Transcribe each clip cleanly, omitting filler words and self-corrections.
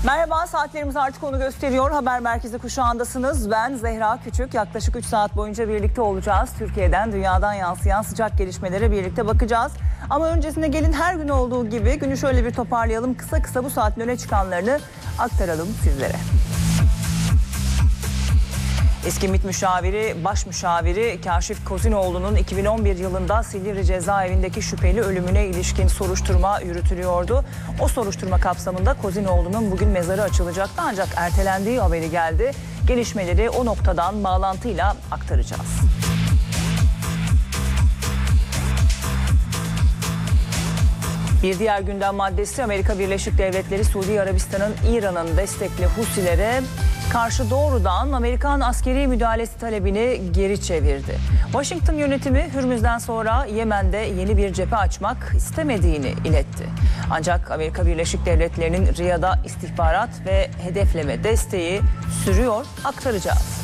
Merhaba, saatlerimiz artık onu gösteriyor. Haber Merkezi kuşağındasınız. Ben Zehra Küçük. Yaklaşık 3 saat boyunca birlikte olacağız. Türkiye'den, dünyadan yansıyan sıcak gelişmelere birlikte bakacağız. Ama öncesinde gelin her gün olduğu gibi günü şöyle bir toparlayalım. Kısa kısa bu saatin öne çıkanlarını aktaralım sizlere. Eski MİT müşaviri, baş müşaviri Kaşif Kozinoğlu'nun 2011 yılında Silivri cezaevindeki şüpheli ölümüne ilişkin soruşturma yürütülüyordu. O soruşturma kapsamında Kozinoğlu'nun bugün mezarı açılacaktı ancak ertelendiği haberi geldi. Gelişmeleri o noktadan bağlantıyla aktaracağız. Bir diğer gündem maddesi Amerika Birleşik Devletleri, Suudi Arabistan'ın İran'ın destekli Husilere karşı doğrudan Amerikan askeri müdahalesi talebini geri çevirdi. Washington yönetimi Hürmüz'den sonra Yemen'de yeni bir cephe açmak istemediğini iletti. Ancak Amerika Birleşik Devletleri'nin Riyad'a istihbarat ve hedefleme desteği sürüyor, aktaracağız.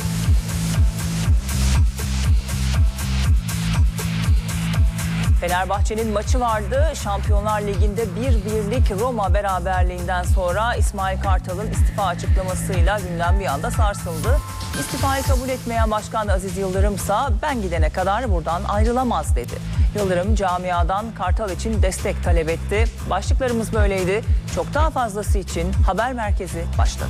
Fenerbahçe'nin maçı vardı. Şampiyonlar Ligi'nde 1-1'lik Roma beraberliğinden sonra İsmail Kartal'ın istifa açıklamasıyla gündem bir anda sarsıldı. İstifayı kabul etmeyen Başkan Aziz Yıldırım ise ben gidene kadar buradan ayrılamaz dedi. Yıldırım camiadan Kartal için destek talep etti. Başlıklarımız böyleydi. Çok daha fazlası için Haber Merkezi başladı.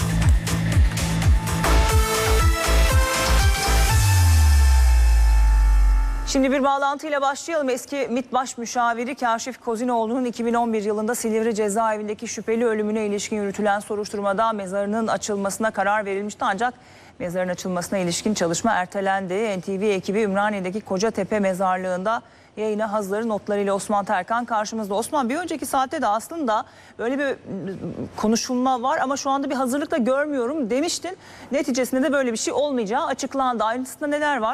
Şimdi bir bağlantıyla başlayalım. Eski MİT Baş Müşaviri Kaşif Kozinoğlu'nun 2011 yılında Silivri cezaevindeki şüpheli ölümüne ilişkin yürütülen soruşturmada mezarının açılmasına karar verilmişti. Ancak mezarın açılmasına ilişkin çalışma ertelendi. NTV ekibi Ümraniye'deki Kocatepe mezarlığında yayına hazır notlarıyla Osman Terkan karşımızda. Osman, bir önceki saatte de aslında böyle bir konuşulma var ama şu anda bir hazırlık da görmüyorum demiştin. Neticesinde de böyle bir şey olmayacağı açıklandı. Ayrıntısında neler var?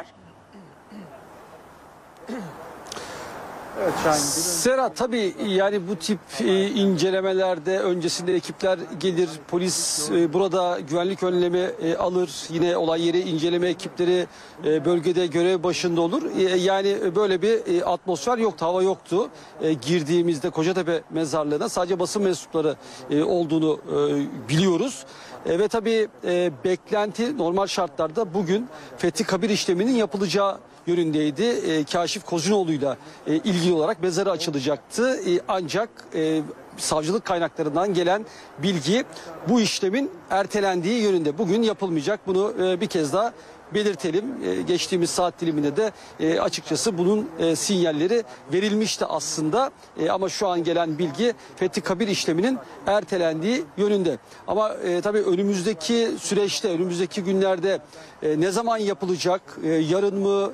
Evet Şahin. Serhat, tabii yani bu tip incelemelerde öncesinde ekipler gelir, polis burada güvenlik önlemi alır, yine olay yeri inceleme ekipleri bölgede görev başında olur. Yani böyle bir atmosfer yoktu, hava yoktu. Girdiğimizde Kocatepe mezarlığına sadece basın mensupları olduğunu biliyoruz. Ve tabii beklenti normal şartlarda bugün Fethi Kabir işleminin yapılacağı yönündeydi. Kaşif Kozinoğlu'yla ilgili olarak mezarı açılacaktı. Ancak savcılık kaynaklarından gelen bilgi bu işlemin ertelendiği yönünde. Bugün yapılmayacak. Bunu bir kez daha belirtelim. Geçtiğimiz saat diliminde de açıkçası bunun sinyalleri verilmişti aslında. Ama şu an gelen bilgi Fethi Kabir işleminin ertelendiği yönünde. Ama tabii önümüzdeki süreçte, önümüzdeki günlerde ne zaman yapılacak, yarın mı,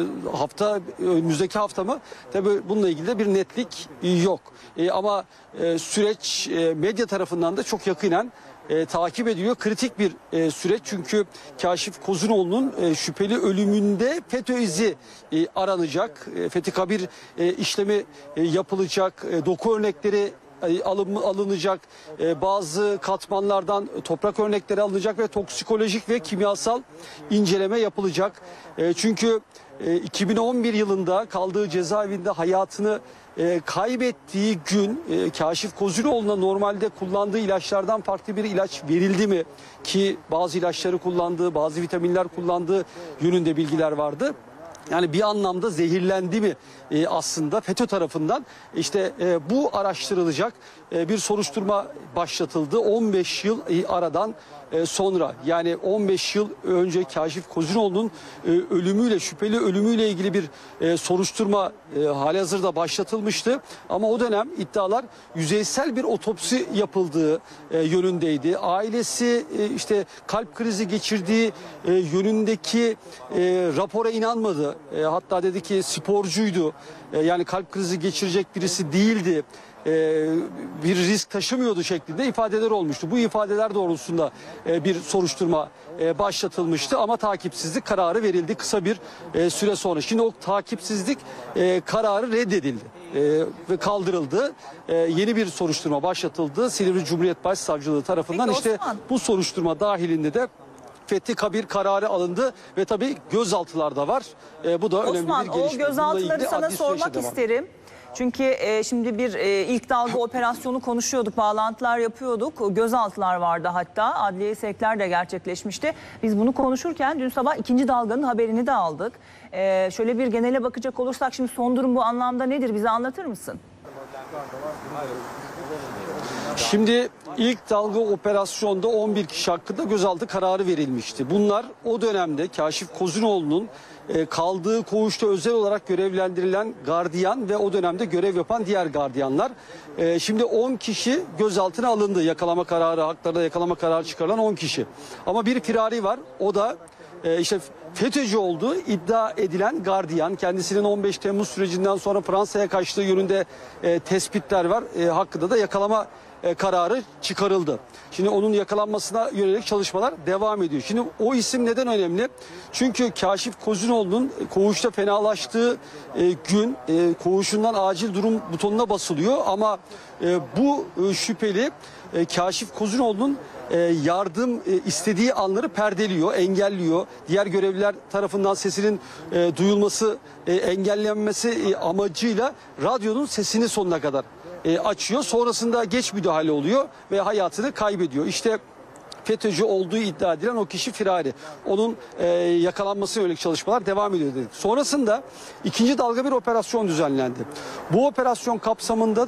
önümüzdeki hafta mı? Tabii bununla ilgili de bir netlik yok. Ama süreç medya tarafından da çok yakinen takip ediliyor. Kritik bir süreç çünkü Kaşif Kozinoğlu'nun şüpheli ölümünde FETÖ izi aranacak. Fethi Kabir işlemi yapılacak. Doku örnekleri alınacak. Bazı katmanlardan toprak örnekleri alınacak ve toksikolojik ve kimyasal inceleme yapılacak. Çünkü 2011 yılında kaldığı cezaevinde hayatını kaybettiği gün Kaşif Kozinoğlu'na normalde kullandığı ilaçlardan farklı bir ilaç verildi mi? Ki bazı ilaçları kullandığı, bazı vitaminler kullandığı yönünde bilgiler vardı. Yani bir anlamda zehirlendi mi aslında FETÖ tarafından? İşte bu araştırılacak, bir soruşturma başlatıldı 15 yıl aradan sonra. Yani 15 yıl önce Kaşif Kozinoğlu'nun ölümüyle, şüpheli ölümüyle ilgili bir soruşturma halihazırda başlatılmıştı. Ama o dönem iddialar yüzeysel bir otopsi yapıldığı yönündeydi. Ailesi işte kalp krizi geçirdiği yönündeki rapora inanmadı. Hatta dedi ki sporcuydu. Yani kalp krizi geçirecek birisi değildi. Bir risk taşımıyordu şeklinde ifadeler olmuştu. Bu ifadeler doğrultusunda bir soruşturma başlatılmıştı ama takipsizlik kararı verildi kısa bir süre sonra. Şimdi o takipsizlik kararı reddedildi ve kaldırıldı. Yeni bir soruşturma başlatıldı. Silivri Cumhuriyet Başsavcılığı tarafından. Peki, işte Osman, bu soruşturma dahilinde de Fethi Kabir kararı alındı ve tabii gözaltılar da var. Bu da önemli Osman, bir gelişme. o gözaltıları sana sormak isterim. Çünkü şimdi bir ilk dalga operasyonu konuşuyorduk, bağlantılar yapıyorduk. Gözaltılar vardı hatta, adliye sevkler de gerçekleşmişti. Biz bunu konuşurken dün sabah ikinci dalganın haberini de aldık. Şöyle bir genele bakacak olursak şimdi son durum bu anlamda nedir? Bize anlatır mısın? Şimdi ilk dalga operasyonda 11 kişi hakkında gözaltı kararı verilmişti. Bunlar o dönemde Kaşif Kozinoğlu'nun kaldığı koğuşta özel olarak görevlendirilen gardiyan ve o dönemde görev yapan diğer gardiyanlar. Şimdi 10 kişi gözaltına alındı. Yakalama kararı, haklarında yakalama kararı çıkarılan 10 kişi. Ama bir firari var. O da işte FETÖ'cü olduğu iddia edilen gardiyan. Kendisinin 15 Temmuz sürecinden sonra Fransa'ya kaçtığı yönünde tespitler var. Hakkında da yakalama kararı çıkarıldı. Şimdi onun yakalanmasına yönelik çalışmalar devam ediyor. Şimdi o isim neden önemli? Çünkü Kaşif Kozinoğlu'nun koğuşta fenalaştığı gün koğuşundan acil durum butonuna basılıyor ama bu şüpheli Kaşif Kozinoğlu'nun yardım istediği anları perdeliyor, engelliyor. Diğer görevliler tarafından sesinin duyulması, engellenmesi amacıyla radyonun sesini sonuna kadar açıyor. Sonrasında geç müdahale oluyor ve hayatını kaybediyor. İşte FETÖ'cü olduğu iddia edilen o kişi firari. Onun yakalanmasına yönelik çalışmalar devam ediyor dedik. Sonrasında ikinci dalga bir operasyon düzenlendi. Bu operasyon kapsamında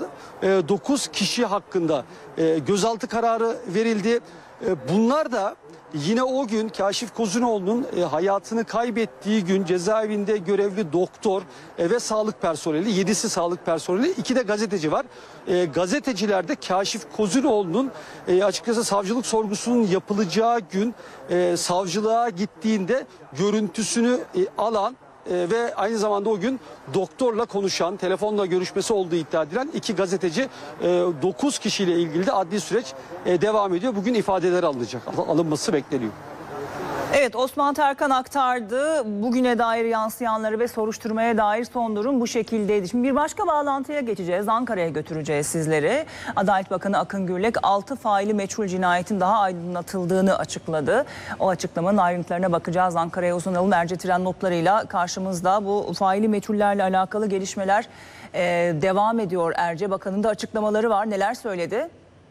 9 kişi hakkında gözaltı kararı verildi. Bunlar da yine o gün Kaşif Kozinoğlu'nun hayatını kaybettiği gün cezaevinde görevli doktor ve sağlık personeli, 7'si sağlık personeli, 2 de gazeteci var. Gazetecilerde Kaşif Kozinoğlu'nun açıkçası savcılık sorgusunun yapılacağı gün savcılığa gittiğinde görüntüsünü alan ve aynı zamanda o gün doktorla konuşan, telefonla görüşmesi olduğu iddia edilen 2 gazeteci, 9 kişiyle ilgili de adli süreç devam ediyor. Bugün ifadeler alınması bekleniyor. Evet, Osman Terkan aktardı. Bugüne dair yansıyanları ve soruşturmaya dair son durum bu şekildeydi. Şimdi bir başka bağlantıya geçeceğiz. Ankara'ya götüreceğiz sizleri. Adalet Bakanı Akın Gürlek 6 faili meçhul cinayetin daha aydınlatıldığını açıkladı. O açıklamanın ayrıntılarına bakacağız. Ankara'ya uzanalım. Ercetiren notlarıyla karşımızda bu faili meçhullerle alakalı gelişmeler devam ediyor. Erce Bakan'ın da açıklamaları var. Neler söyledi?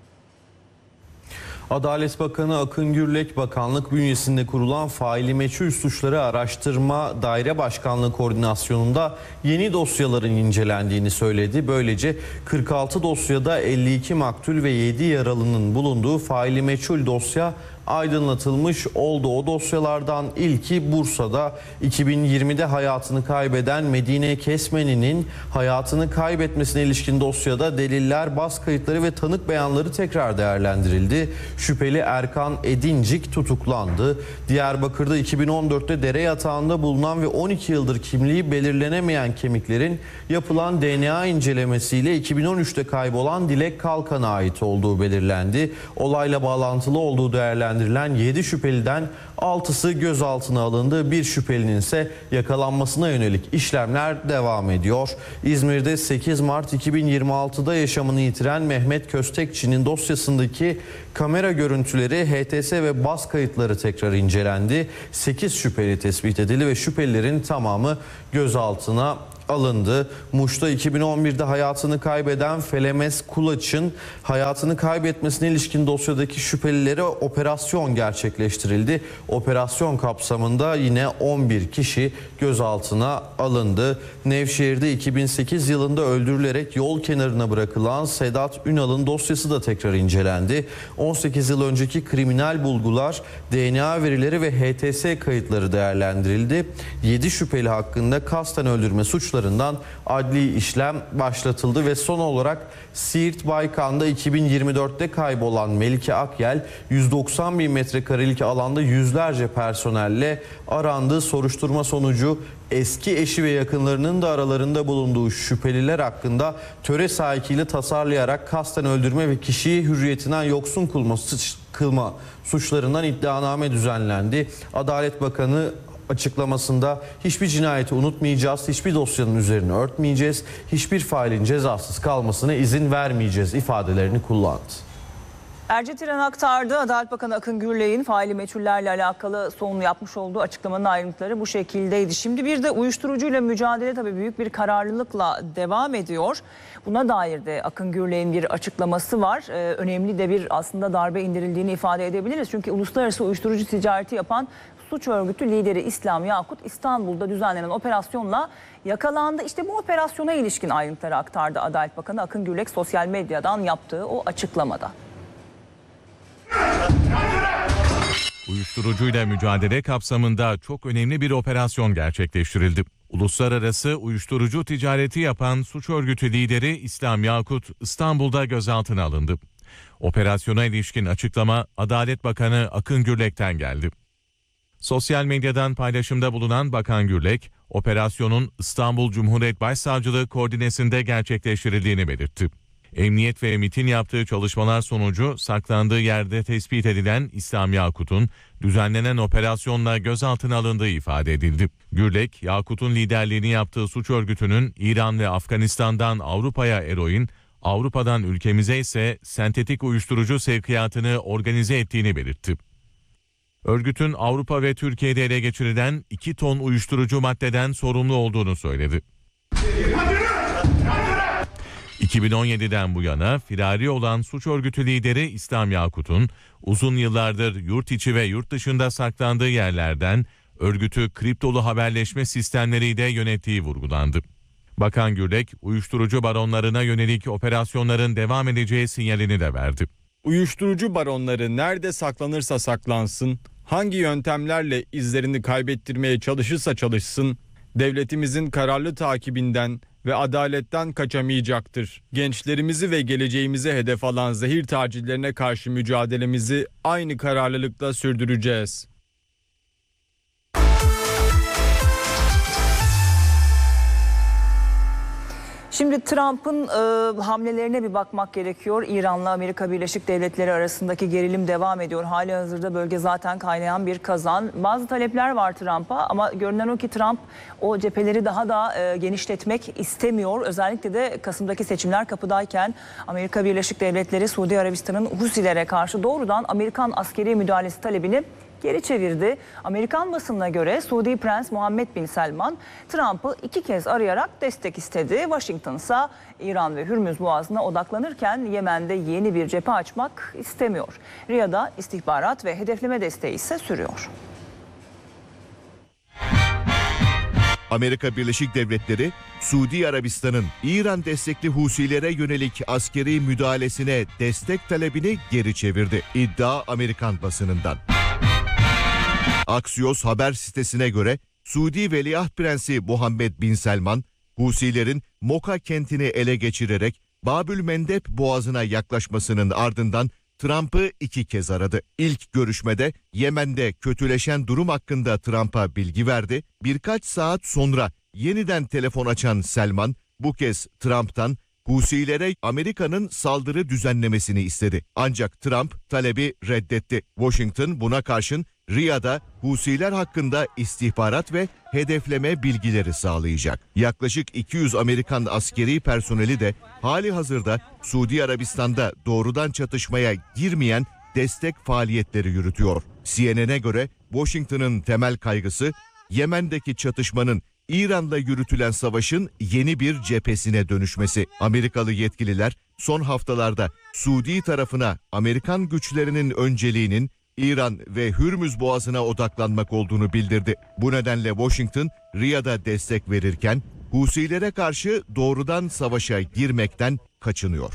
Adalet Bakanı Akın Gürlek, bakanlık bünyesinde kurulan faili meçhul suçları araştırma daire başkanlığı koordinasyonunda yeni dosyaların incelendiğini söyledi. Böylece 46 dosyada 52 maktul ve 7 yaralının bulunduğu faili meçhul dosya aydınlatılmış oldu. O dosyalardan ilki Bursa'da 2020'de hayatını kaybeden Medine Kesmeni'nin hayatını kaybetmesine ilişkin dosyada deliller, bas kayıtları ve tanık beyanları tekrar değerlendirildi. Şüpheli Erkan Edincik tutuklandı. Diyarbakır'da 2014'te dere yatağında bulunan ve 12 yıldır kimliği belirlenemeyen kemiklerin yapılan DNA incelemesiyle 2013'te kaybolan Dilek Kalkan'a ait olduğu belirlendi. Olayla bağlantılı olduğu değerlendirilen 7 şüpheliden 6'sı gözaltına alındı. Bir şüphelinin ise yakalanmasına yönelik işlemler devam ediyor. İzmir'de 8 Mart 2026'da yaşamını yitiren Mehmet Köstekçi'nin dosyasındaki kamera görüntüleri, HTS ve bas kayıtları tekrar incelendi. 8 şüpheli tespit edildi ve şüphelilerin tamamı gözaltına alındı. Muş'ta 2011'de hayatını kaybeden Felemes Kulaç'ın hayatını kaybetmesine ilişkin dosyadaki şüphelilere operasyon gerçekleştirildi. Operasyon kapsamında yine 11 kişi gözaltına alındı. Nevşehir'de 2008 yılında öldürülerek yol kenarına bırakılan Sedat Ünal'ın dosyası da tekrar incelendi. 18 yıl önceki kriminal bulgular, DNA verileri ve HTS kayıtları değerlendirildi. 7 şüpheli hakkında kasten öldürme suçlarından adli işlem başlatıldı ve son olarak Siirt Baykan'da 2024'te kaybolan Melike Akyel 190 bin metrekarelik alanda yüzlerce personelle arandı. Soruşturma sonucu eski eşi ve yakınlarının da aralarında bulunduğu şüpheliler hakkında töre sahikiyle tasarlayarak kasten öldürme ve kişiyi hürriyetinden yoksun kılma suçlarından iddianame düzenlendi. Adalet Bakanı açıklamasında hiçbir cinayeti unutmayacağız, hiçbir dosyanın üzerine örtmeyeceğiz, hiçbir failin cezasız kalmasına izin vermeyeceğiz ifadelerini kullandı. Ercetiren aktardı. Adalet Bakanı Akın Gürlek'in faili meçhullerle alakalı son yapmış olduğu açıklamanın ayrıntıları bu şekildeydi. Şimdi bir de uyuşturucuyla mücadele tabii büyük bir kararlılıkla devam ediyor. Buna dair de Akın Gürlek'in bir açıklaması var. Önemli de bir aslında darbe indirildiğini ifade edebiliriz. Çünkü uluslararası uyuşturucu ticareti yapan suç örgütü lideri İslam Yakut İstanbul'da düzenlenen operasyonla yakalandı. İşte bu operasyona ilişkin ayrıntıları aktardı Adalet Bakanı Akın Gürlek sosyal medyadan yaptığı o açıklamada. Uyuşturucuyla mücadele kapsamında çok önemli bir operasyon gerçekleştirildi. Uluslararası uyuşturucu ticareti yapan suç örgütü lideri İslam Yakut İstanbul'da gözaltına alındı. Operasyona ilişkin açıklama Adalet Bakanı Akın Gürlek'ten geldi. Sosyal medyadan paylaşımda bulunan Bakan Gürlek, operasyonun İstanbul Cumhuriyet Başsavcılığı koordinesinde gerçekleştirildiğini belirtti. Emniyet ve MİT'in yaptığı çalışmalar sonucu saklandığı yerde tespit edilen İslam Yakut'un düzenlenen operasyonla gözaltına alındığı ifade edildi. Gürlek, Yakut'un liderliğini yaptığı suç örgütünün İran ve Afganistan'dan Avrupa'ya eroin, Avrupa'dan ülkemize ise sentetik uyuşturucu sevkiyatını organize ettiğini belirtti. Örgütün Avrupa ve Türkiye'de ele geçirilen 2 ton uyuşturucu maddeden sorumlu olduğunu söyledi. 2017'den bu yana firari olan suç örgütü lideri İslam Yakut'un uzun yıllardır yurt içi ve yurt dışında saklandığı yerlerden örgütü kriptolu haberleşme sistemleriyle yönettiği vurgulandı. Bakan Gürlek, uyuşturucu baronlarına yönelik operasyonların devam edeceği sinyalini de verdi. Uyuşturucu baronları nerede saklanırsa saklansın, hangi yöntemlerle izlerini kaybettirmeye çalışırsa çalışsın, devletimizin kararlı takibinden ve adaletten kaçamayacaktır. Gençlerimizi ve geleceğimizi hedef alan zehir tacirlerine karşı mücadelemizi aynı kararlılıkla sürdüreceğiz. Şimdi Trump'ın hamlelerine bir bakmak gerekiyor. İran'la Amerika Birleşik Devletleri arasındaki gerilim devam ediyor. Halihazırda bölge zaten kaynayan bir kazan. Bazı talepler var Trump'a ama görünen o ki Trump o cepheleri daha da genişletmek istemiyor. Özellikle de Kasım'daki seçimler kapıdayken Amerika Birleşik Devletleri Suudi Arabistan'ın Husilere karşı doğrudan Amerikan askeri müdahalesi talebini geri çevirdi. Amerikan basınına göre Suudi Prens Muhammed Bin Selman Trump'ı 2 kez arayarak destek istedi. Washington ise İran ve Hürmüz Boğazı'na odaklanırken Yemen'de yeni bir cephe açmak istemiyor. Riyad'a istihbarat ve hedefleme desteği ise sürüyor. Amerika Birleşik Devletleri, Suudi Arabistan'ın İran destekli Husilere yönelik askeri müdahalesine destek talebini geri çevirdi. İddia Amerikan basınından. Axios haber sitesine göre Suudi Veliaht Prensi Muhammed Bin Selman, Husilerin Moka kentini ele geçirerek Babül Mendeb boğazına yaklaşmasının ardından Trump'ı 2 kez aradı. İlk görüşmede Yemen'de kötüleşen durum hakkında Trump'a bilgi verdi. Birkaç saat sonra yeniden telefon açan Selman bu kez Trump'tan Husilere Amerika'nın saldırı düzenlemesini istedi. Ancak Trump talebi reddetti. Washington buna karşın Riyad'a Husiler hakkında istihbarat ve hedefleme bilgileri sağlayacak. Yaklaşık 200 Amerikan askeri personeli de hali hazırda Suudi Arabistan'da doğrudan çatışmaya girmeyen destek faaliyetleri yürütüyor. CNN'e göre Washington'ın temel kaygısı Yemen'deki çatışmanın İran'la yürütülen savaşın yeni bir cephesine dönüşmesi. Amerikalı yetkililer son haftalarda Suudi tarafına Amerikan güçlerinin önceliğinin İran ve Hürmüz Boğazı'na odaklanmak olduğunu bildirdi. Bu nedenle Washington, Riyad'a destek verirken Husilere karşı doğrudan savaşa girmekten kaçınıyor.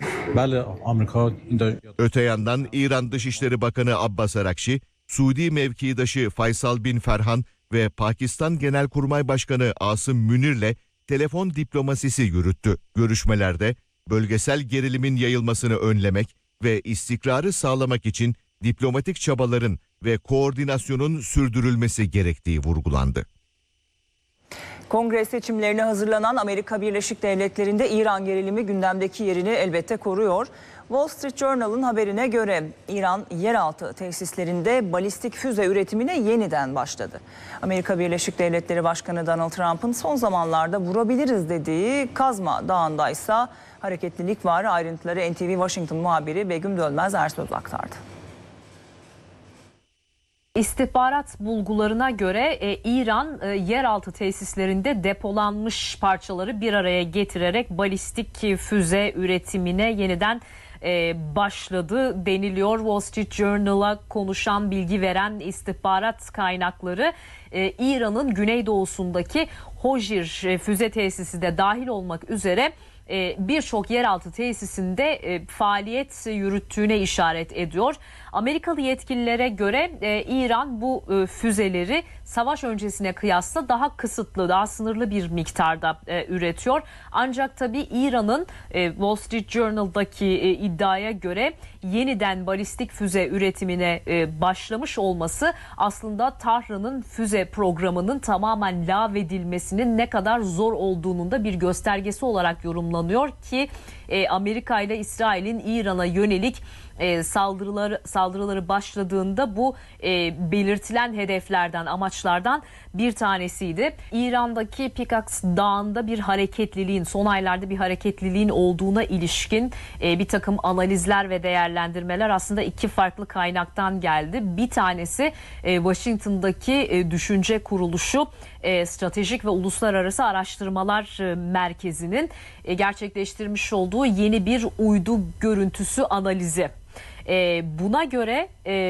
Öte yandan İran Dışişleri Bakanı Abbas Arakşi, Suudi mevkidaşı Faysal bin Ferhan ve Pakistan Genelkurmay Başkanı Asım Münir'le telefon diplomasisi yürüttü. Görüşmelerde bölgesel gerilimin yayılmasını önlemek ve istikrarı sağlamak için diplomatik çabaların ve koordinasyonun sürdürülmesi gerektiği vurgulandı. Kongre seçimlerine hazırlanan Amerika Birleşik Devletleri'nde İran gerilimi gündemdeki yerini elbette koruyor. Wall Street Journal'ın haberine göre İran yeraltı tesislerinde balistik füze üretimine yeniden başladı. Amerika Birleşik Devletleri Başkanı Donald Trump'ın son zamanlarda vurabiliriz dediği Kazma Dağı'nda ise hareketlilik var. Ayrıntıları NTV Washington muhabiri Begüm Dönmez Ersöz aktardı. İstihbarat bulgularına göre İran yeraltı tesislerinde depolanmış parçaları bir araya getirerek balistik füze üretimine yeniden başladı deniliyor. Wall Street Journal'a konuşan, bilgi veren istihbarat kaynakları İran'ın güneydoğusundaki Hojir füze tesisi de dahil olmak üzere birçok yeraltı tesisinde faaliyet yürüttüğüne işaret ediyor. Amerikalı yetkililere göre İran bu füzeleri savaş öncesine kıyasla daha kısıtlı, daha sınırlı bir miktarda üretiyor. Ancak tabii İran'ın Wall Street Journal'daki iddiaya göre yeniden balistik füze üretimine başlamış olması aslında Tahran'ın füze programının tamamen lağvedilmesinin ne kadar zor olduğunun da bir göstergesi olarak yorumlanıyor ki Amerika ile İsrail'in İran'a yönelik saldırıları başladığında bu belirtilen hedeflerden, amaçlardan bir tanesiydi. İran'daki Pikaks Dağı'nda bir hareketliliğin, son aylarda bir hareketliliğin olduğuna ilişkin bir takım analizler ve değerlendirmeler aslında iki farklı kaynaktan geldi. Bir tanesi Washington'daki düşünce kuruluşu Stratejik ve Uluslararası Araştırmalar Merkezi'nin gerçekleştirmiş olduğu yeni bir uydu görüntüsü analizi. Buna göre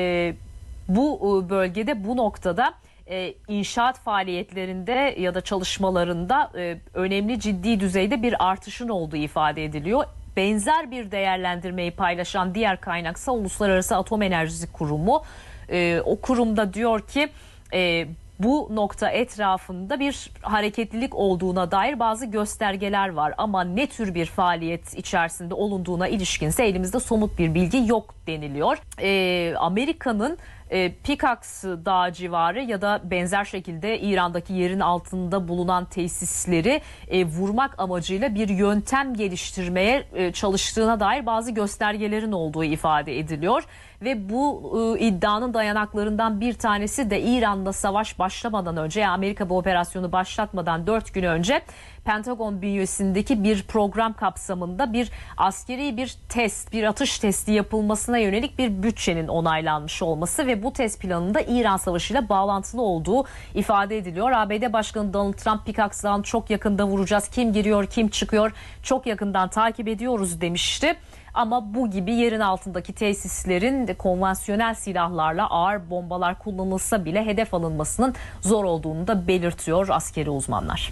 bu bölgede, bu noktada inşaat faaliyetlerinde ya da çalışmalarında önemli, ciddi düzeyde bir artışın olduğu ifade ediliyor. Benzer bir değerlendirmeyi paylaşan diğer kaynaksa Uluslararası Atom Enerjisi Kurumu. O kurumda diyor ki bu nokta etrafında bir hareketlilik olduğuna dair bazı göstergeler var ama ne tür bir faaliyet içerisinde olunduğuna ilişkinse elimizde somut bir bilgi yok deniliyor. Amerika'nın Pikaks Dağı civarı ya da benzer şekilde İran'daki yerin altında bulunan tesisleri vurmak amacıyla bir yöntem geliştirmeye çalıştığına dair bazı göstergelerin olduğu ifade ediliyor. Ve bu iddianın dayanaklarından bir tanesi de İran'da savaş başlamadan önce, yani Amerika bu operasyonu başlatmadan 4 gün önce Pentagon bünyesindeki bir program kapsamında bir askeri bir test, bir atış testi yapılmasına yönelik bir bütçenin onaylanmış olması ve bu test planında İran Savaşı'yla bağlantılı olduğu ifade ediliyor. ABD Başkanı Donald Trump Pikaks Dağı'nı çok yakında vuracağız, kim giriyor kim çıkıyor çok yakından takip ediyoruz demişti. Ama bu gibi yerin altındaki tesislerin de konvansiyonel silahlarla ağır bombalar kullanılsa bile hedef alınmasının zor olduğunu da belirtiyor askeri uzmanlar.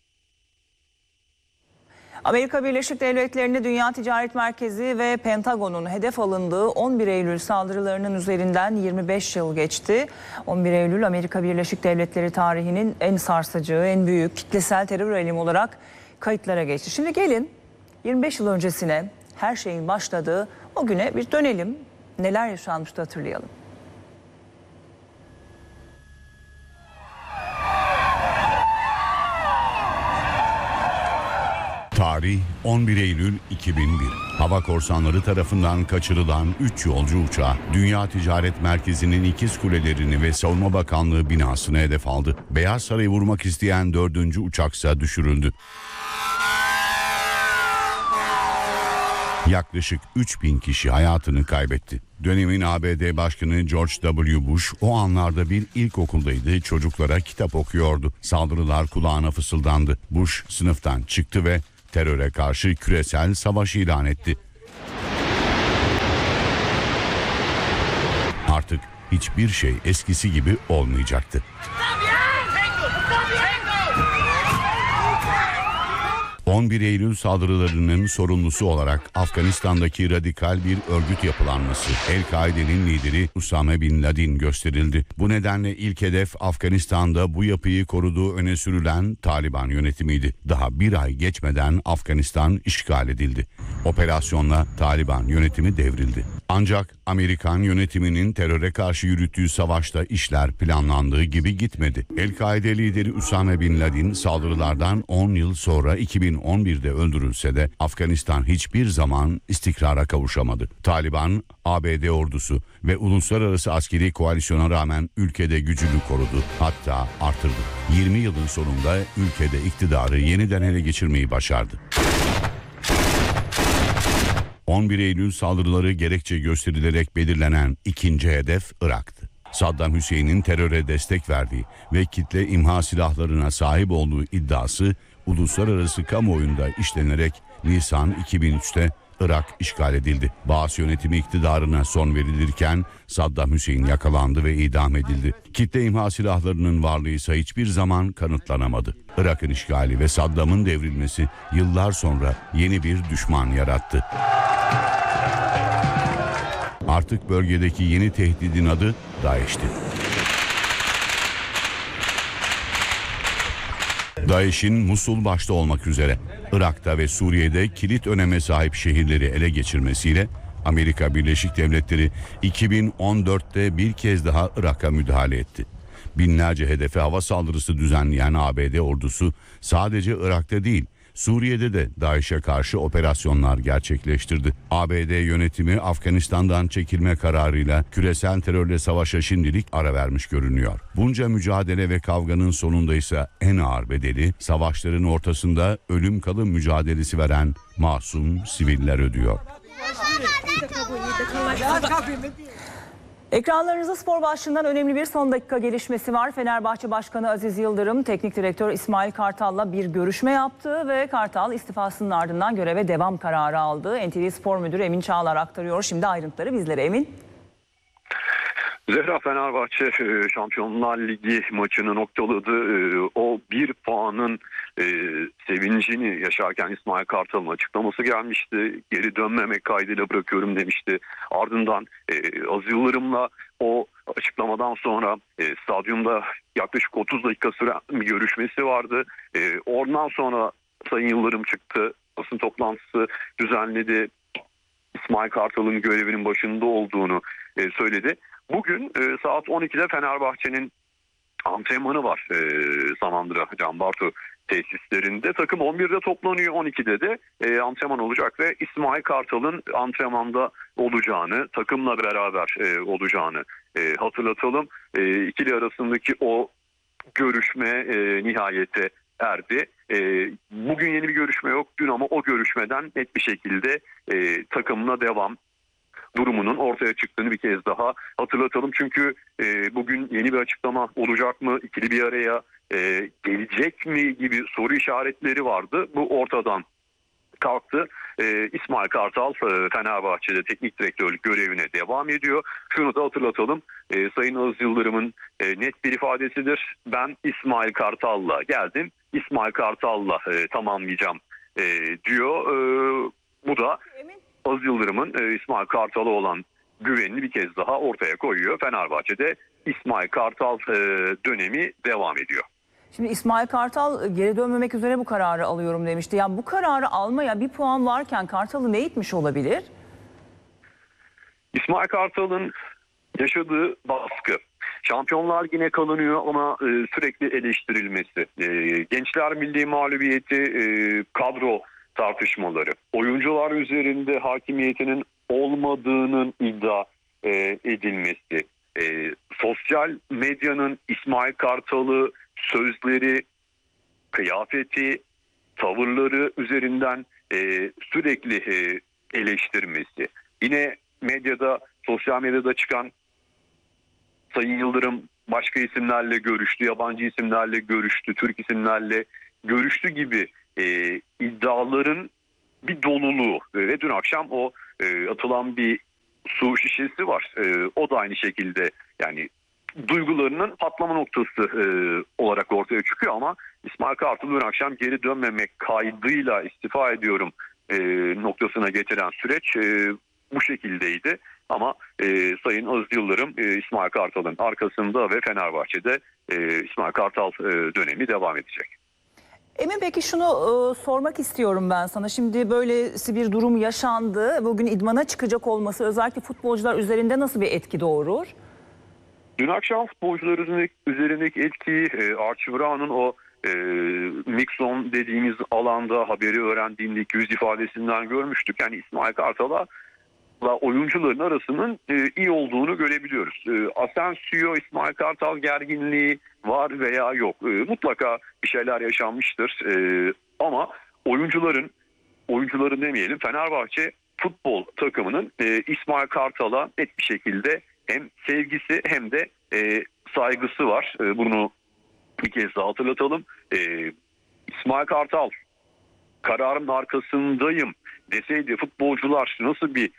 Amerika Birleşik Devletleri'nde Dünya Ticaret Merkezi ve Pentagon'un hedef alındığı 11 Eylül saldırılarının üzerinden 25 yıl geçti. 11 Eylül Amerika Birleşik Devletleri tarihinin en sarsıcı, en büyük kitlesel terör eylemi olarak kayıtlara geçti. Şimdi gelin 25 yıl öncesine, her şeyin başladığı o güne bir dönelim. Neler yaşanmıştı hatırlayalım. Tarih 11 Eylül 2001. Hava korsanları tarafından kaçırılan 3 yolcu uçağı Dünya Ticaret Merkezi'nin ikiz kulelerini ve Savunma Bakanlığı binasını hedef aldı. Beyaz Saray'ı vurmak isteyen 4. uçaksa düşürüldü. Yaklaşık 3000 kişi hayatını kaybetti. Dönemin ABD Başkanı George W. Bush o anlarda bir ilkokuldaydı, çocuklara kitap okuyordu. Saldırılar kulağına fısıldandı. Bush sınıftan çıktı ve teröre karşı küresel savaş ilan etti. Artık hiçbir şey eskisi gibi olmayacaktı. 11 Eylül saldırılarının sorumlusu olarak Afganistan'daki radikal bir örgüt yapılanması El-Kaide'nin lideri Usame Bin Laden gösterildi. Bu nedenle ilk hedef Afganistan'da bu yapıyı koruduğu öne sürülen Taliban yönetimiydi. Daha bir ay geçmeden Afganistan işgal edildi. Operasyonla Taliban yönetimi devrildi. Ancak Amerikan yönetiminin teröre karşı yürüttüğü savaşta işler planlandığı gibi gitmedi. El-Kaide lideri Usame Bin Laden saldırılardan 10 yıl sonra 2011'de öldürülse de Afganistan hiçbir zaman istikrara kavuşamadı. Taliban, ABD ordusu ve uluslararası askeri koalisyona rağmen ülkede gücünü korudu, hatta artırdı. 20 yılın sonunda ülkede iktidarı yeniden ele geçirmeyi başardı. 11 Eylül saldırıları gerekçe gösterilerek belirlenen ikinci hedef Irak'tı. Saddam Hüseyin'in teröre destek verdiği ve kitle imha silahlarına sahip olduğu iddiası uluslararası kamuoyunda işlenerek Nisan 2003'te Irak işgal edildi. Baas yönetimi iktidarına son verilirken Saddam Hüseyin yakalandı ve idam edildi. Kitle imha silahlarının varlığı ise hiçbir zaman kanıtlanamadı. Irak'ın işgali ve Saddam'ın devrilmesi yıllar sonra yeni bir düşman yarattı. Artık bölgedeki yeni tehdidin adı DAEŞ'ti. DAEŞ'in Musul başta olmak üzere Irak'ta ve Suriye'de kilit öneme sahip şehirleri ele geçirmesiyle Amerika Birleşik Devletleri 2014'te bir kez daha Irak'a müdahale etti. Binlerce hedefe hava saldırısı düzenleyen ABD ordusu sadece Irak'ta değil, Suriye'de de DAEŞ'e karşı operasyonlar gerçekleştirdi. ABD yönetimi Afganistan'dan çekilme kararıyla küresel terörle savaşa şimdilik ara vermiş görünüyor. Bunca mücadele ve kavganın sonunda ise en ağır bedeli savaşların ortasında ölüm kalım mücadelesi veren masum siviller ödüyor. Ekranlarınızda spor başlığından önemli bir son dakika gelişmesi var. Fenerbahçe Başkanı Aziz Yıldırım, Teknik Direktör İsmail Kartal'la bir görüşme yaptı ve Kartal istifasının ardından göreve devam kararı aldı. NTV Spor Müdürü Emin Çağlar aktarıyor. Şimdi ayrıntıları bizlere. Emin. Zehra, Fenerbahçe Şampiyonlar Ligi maçını noktaladı. O bir puanın sevincini yaşarken İsmail Kartal'ın açıklaması gelmişti. Geri dönmemek kaydıyla bırakıyorum demişti. Ardından Aziz Yıldırım'la o açıklamadan sonra stadyumda yaklaşık 30 dakika süren bir görüşmesi vardı. Ondan sonra Sayın Yıldırım çıktı. Basın toplantısı düzenledi. İsmail Kartal'ın görevinin başında olduğunu söyledi. Bugün saat 12'de Fenerbahçe'nin antrenmanı var Samandıra Can Bartu tesislerinde. Takım 11'de toplanıyor, 12'de de antrenman olacak ve İsmail Kartal'ın antrenmanda olacağını, takımla beraber olacağını hatırlatalım. İkili arasındaki o görüşme nihayete erdi. Bugün yeni bir görüşme yok dün, ama o görüşmeden net bir şekilde takımla devam durumunun ortaya çıktığını bir kez daha hatırlatalım. Çünkü bugün yeni bir açıklama olacak mı, ikili bir araya gelecek mi gibi soru işaretleri vardı. Bu ortadan kalktı. İsmail Kartal Fenerbahçe'de teknik direktörlük görevine devam ediyor. Şunu da hatırlatalım. Sayın Aziz Yıldırım'ın net bir ifadesidir. Ben İsmail Kartal'la geldim, İsmail Kartal'la tamamlayacağım diyor. Bu da Aziz Yıldırım'ın İsmail Kartal'a olan güvenini bir kez daha ortaya koyuyor. Fenerbahçe'de İsmail Kartal dönemi devam ediyor. Şimdi İsmail Kartal geri dönmemek üzere bu kararı alıyorum demişti. Yani bu kararı almaya bir puan varken Kartal'ı ne itmiş olabilir? İsmail Kartal'ın yaşadığı baskı. Şampiyonlar Ligi'ne kalınıyor ama sürekli eleştirilmesi. Gençler Birliği mağlubiyeti, kadro tartışmaları, oyuncular üzerinde hakimiyetinin olmadığının iddia edilmesi, sosyal medyanın İsmail Kartal'ı sözleri, kıyafeti, tavırları üzerinden sürekli eleştirmesi. Yine medyada, sosyal medyada çıkan Sayın Yıldırım başka isimlerle görüştü, yabancı isimlerle görüştü, Türk isimlerle görüştü gibi iddiaların bir doluluğu ve dün akşam o atılan bir su şişesi var. O da aynı şekilde yani duygularının patlama noktası olarak ortaya çıkıyor, ama İsmail Kartal dün akşam geri dönmemek kaydıyla istifa ediyorum noktasına getiren süreç bu şekildeydi. Ama Sayın Aziz Yıldırım İsmail Kartal'ın arkasında ve Fenerbahçe'de İsmail Kartal dönemi devam edecek. Emin, peki şunu sormak istiyorum ben sana. Şimdi böylesi bir durum yaşandı. Bugün idmana çıkacak olması özellikle futbolcular üzerinde nasıl bir etki doğurur? Dün akşam futbolcular üzerindeki etkiyi Archie Brown'un o mix zone dediğimiz alanda haberi öğrendiğindeki yüz ifadesinden görmüştük. Yani İsmail Kartal'a oyuncuların arasının iyi olduğunu görebiliyoruz. Asensio, İsmail Kartal gerginliği var veya yok. Mutlaka bir şeyler yaşanmıştır. Ama oyuncuların demeyelim, Fenerbahçe futbol takımının İsmail Kartal'a net bir şekilde hem sevgisi hem de saygısı var. Bunu bir kez daha hatırlatalım. İsmail Kartal kararın arkasındayım deseydi futbolcular nasıl bir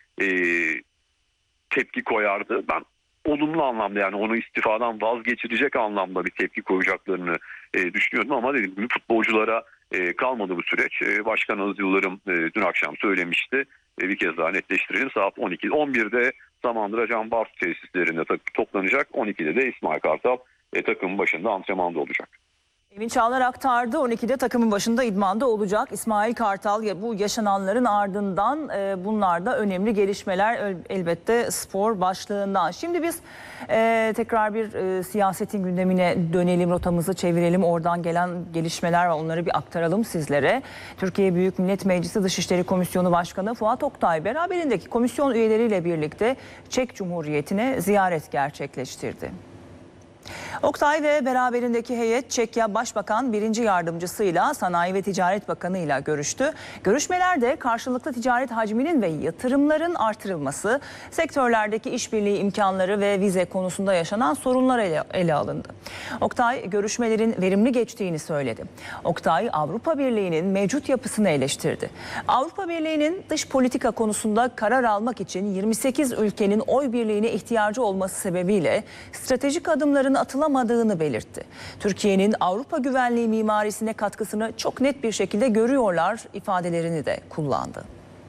tepki koyardı? Ben olumlu anlamda, yani onu istifadan vazgeçirecek anlamda bir tepki koyacaklarını düşünüyordum ama dediğim gibi futbolculara kalmadı bu süreç. Başkan Aziz Yıldırım dün akşam söylemişti. Bir kez daha netleştirelim. Saat 11'de Samandıra Can Bartu tesislerinde toplanacak. 12'de de İsmail Kartal takımın başında antrenmanda olacak. Emin Çağlar aktardı. 12'de takımın başında idmanda olacak İsmail Kartal. Bu yaşananların ardından bunlar da önemli gelişmeler elbette spor başlığından. Şimdi biz tekrar bir siyasetin gündemine dönelim, rotamızı çevirelim. Oradan gelen gelişmeler var, onları bir aktaralım sizlere. Türkiye Büyük Millet Meclisi Dışişleri Komisyonu Başkanı Fuat Oktay beraberindeki komisyon üyeleriyle birlikte Çek Cumhuriyeti'ne ziyaret gerçekleştirdi. Oktay ve beraberindeki heyet Çekya Başbakan 1. Yardımcısıyla Sanayi ve Ticaret Bakanı'yla görüştü. Görüşmelerde karşılıklı ticaret hacminin ve yatırımların artırılması, sektörlerdeki işbirliği imkanları ve vize konusunda yaşanan sorunlar ele alındı. Oktay görüşmelerin verimli geçtiğini söyledi. Oktay Avrupa Birliği'nin mevcut yapısını eleştirdi. Avrupa Birliği'nin dış politika konusunda karar almak için 28 ülkenin oy birliğine ihtiyacı olması sebebiyle stratejik adımların atılamadığını belirtti. Türkiye'nin Avrupa güvenliği mimarisine katkısını çok net bir şekilde görüyorlar ifadelerini de kullandı.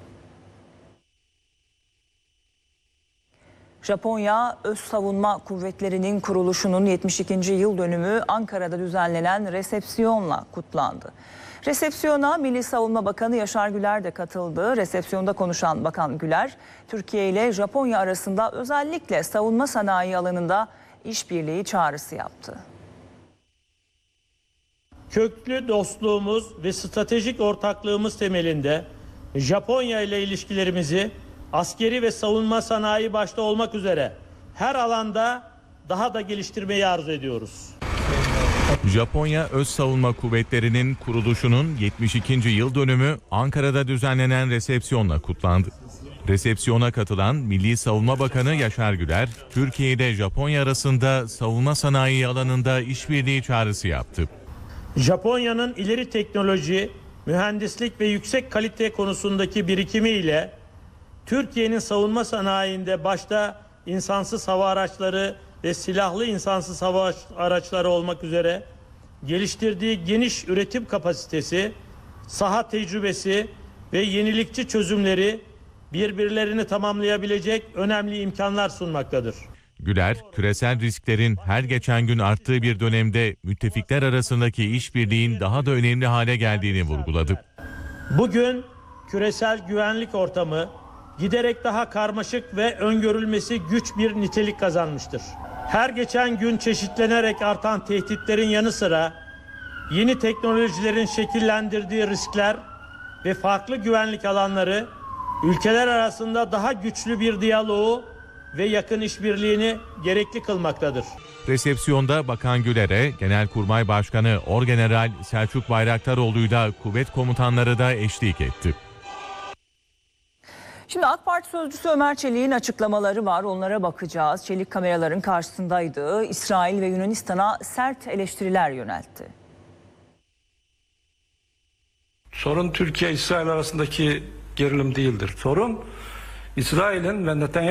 Japonya Öz Savunma Kuvvetleri'nin kuruluşunun 72. yıl dönümü Ankara'da düzenlenen resepsiyonla kutlandı. Resepsiyona Milli Savunma Bakanı Yaşar Güler de katıldı. Resepsiyonda konuşan Bakan Güler, Türkiye ile Japonya arasında özellikle savunma sanayi alanında işbirliği çağrısı yaptı. Köklü dostluğumuz ve stratejik ortaklığımız temelinde Japonya ile ilişkilerimizi askeri ve savunma sanayi başta olmak üzere her alanda daha da geliştirmeyi arzu ediyoruz. Japonya Öz Savunma Kuvvetleri'nin kuruluşunun 72. yıl dönümü Ankara'da düzenlenen resepsiyonla kutlandı. Resepsiyona katılan Milli Savunma Bakanı Yaşar Güler, Türkiye ile Japonya arasında savunma sanayi alanında işbirliği çağrısı yaptı. Japonya'nın ileri teknoloji, mühendislik ve yüksek kalite konusundaki birikimiyle Türkiye'nin savunma sanayinde başta insansız hava araçları ve silahlı insansız hava araçları olmak üzere geliştirdiği geniş üretim kapasitesi, saha tecrübesi ve yenilikçi çözümleri birbirlerini tamamlayabilecek önemli imkanlar sunmaktadır. Güler, küresel risklerin her geçen gün arttığı bir dönemde müttefikler arasındaki işbirliğin daha da önemli hale geldiğini vurguladı. Bugün küresel güvenlik ortamı giderek daha karmaşık ve öngörülmesi güç bir nitelik kazanmıştır. Her geçen gün çeşitlenerek artan tehditlerin yanı sıra yeni teknolojilerin şekillendirdiği riskler ve farklı güvenlik alanları ülkeler arasında daha güçlü bir diyaloğu ve yakın işbirliğini gerekli kılmaktadır. Resepsiyonda Bakan Güler'e Genelkurmay Başkanı Orgeneral Selçuk Bayraktaroğlu'yla kuvvet komutanları da eşlik etti. Şimdi AK Parti sözcüsü Ömer Çelik'in açıklamaları var. Onlara bakacağız. Çelik kameraların karşısındaydı. İsrail ve Yunanistan'a sert eleştiriler yöneltti. Sorun Türkiye-İsrail arasındaki gerilim değildir. Sorun İsrail'in ve Netanyahu